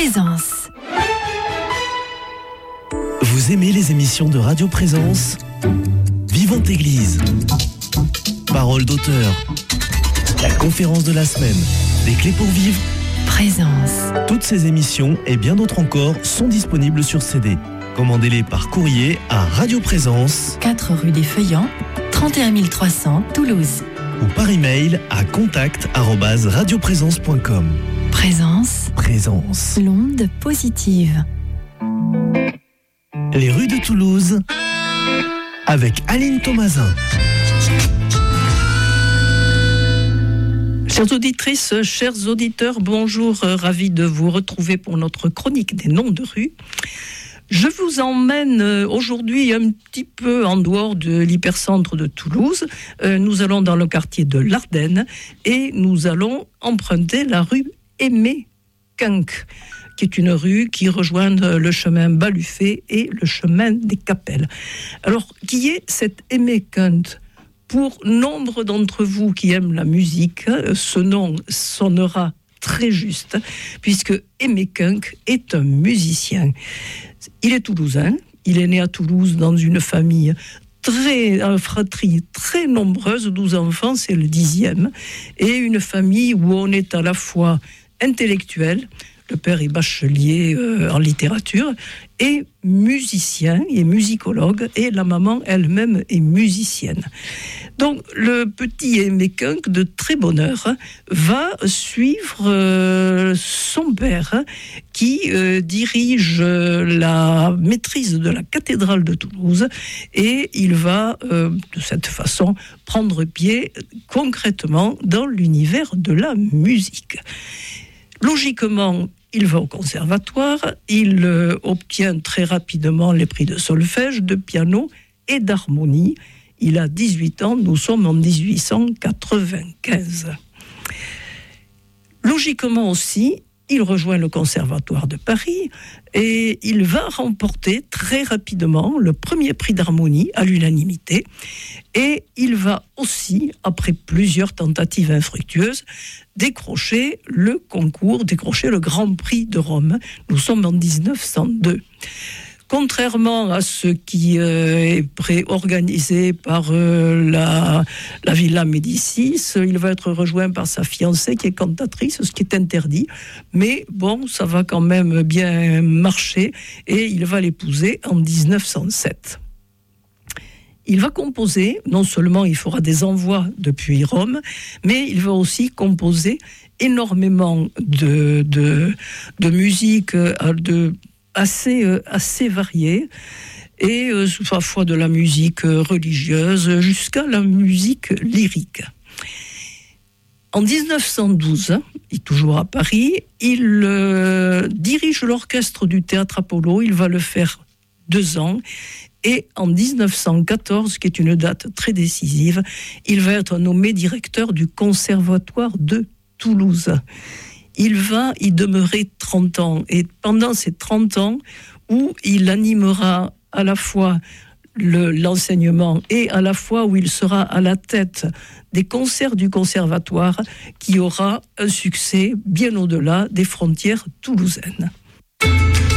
Présence. Vous aimez les émissions de Radio Présence ? Vivante Église, Parole d'auteur, la conférence de la semaine, des clés pour vivre. Présence. Toutes ces émissions et bien d'autres encore sont disponibles sur CD. Commandez-les par courrier à Radio Présence, 4 rue des Feuillants, 31 300 Toulouse. ou par email à contact@radioprésence.com. Présence. Présence. L'onde positive. Les rues de Toulouse avec Aline Thomasin. Chères auditrices, chers auditeurs, bonjour, ravi de vous retrouver pour notre chronique des noms de rues. Je vous emmène aujourd'hui un petit peu en dehors de l'hypercentre de Toulouse. Nous allons dans le quartier de l'Ardenne et nous allons emprunter la rue Aimé Quinque, qui est une rue qui rejoint le chemin Baluffet et le chemin des Capelles. Alors, qui est cette Aimé Quinque ? Pour nombre d'entre vous qui aiment la musique, ce nom sonnera très juste, puisque Aimé Quinque est un musicien. Il est toulousain, il est né à Toulouse dans une famille fratrie très nombreuse, 12 enfants, c'est le 10e, et une famille où on est à la fois intellectuel, le père est bachelier en littérature, et musicien, et musicologue, et la maman elle-même est musicienne. Donc le petit Aimé Quinque, de très bonne heure, va suivre son père qui dirige la maîtrise de la cathédrale de Toulouse, et il va de cette façon prendre pied concrètement dans l'univers de la musique. Logiquement, il va au conservatoire, il obtient très rapidement les prix de solfège, de piano et d'harmonie. Il a 18 ans, nous sommes en 1895. Logiquement aussi, il rejoint le conservatoire de Paris et il va remporter très rapidement le premier prix d'harmonie à l'unanimité. Et il va aussi, après plusieurs tentatives infructueuses, décrocher le Grand Prix de Rome. Nous sommes en 1902. Contrairement à ce qui est organisé par la Villa Médicis, il va être rejoint par sa fiancée qui est cantatrice, ce qui est interdit. Mais bon, ça va quand même bien marcher et il va l'épouser en 1907. Il va composer, non seulement il fera des envois depuis Rome, mais il va aussi composer énormément de musique, assez variée, et parfois de la musique religieuse jusqu'à la musique lyrique. En 1912, il est toujours à Paris, il dirige l'orchestre du Théâtre Apollo, il va le faire 2 ans, et en 1914, qui est une date très décisive, il va être nommé directeur du Conservatoire de Toulouse. Il va y demeurer 30 ans. Et pendant ces 30 ans, où il animera à la fois l'enseignement et à la fois où il sera à la tête des concerts du conservatoire, qui aura un succès bien au-delà des frontières toulousaines.